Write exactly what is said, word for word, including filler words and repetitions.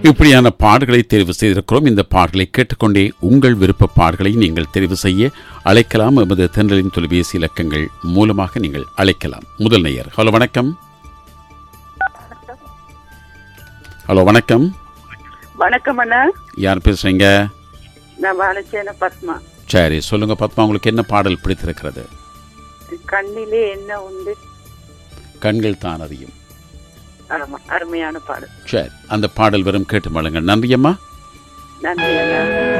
இப்படியான பாடல்களை தெரிவு செய்திருக்கிறோம். இந்த பாடல்களை கேட்டுக்கொண்டே உங்கள் விருப்ப பாடல்களை நீங்கள் தெரிவு செய்ய அழைக்கலாம். எமது தென்றலின் தொலைபேசி இலக்கங்கள் மூலமாக நீங்கள் அழைக்கலாம். முதல் நேயர். ஹலோ வணக்கம். ஹலோ வணக்கம். வணக்கம் அண்ணா. யார் பேசுறீங்க? நான் வாழைச்சேன பத்மா. சரி, சொல்லுங்க பத்மா, உங்களுக்கு என்ன பாடல் பிடித்திருக்கிறது? கண்ணிலே என்ன உண்டு? கண்கள் தான் அறியும். ஆமா, அருமையான பாடல். சரி, அந்த பாடல் வரும், கேட்டு மழுங்க. நன்றி அம்மா. நன்றி அண்ணா.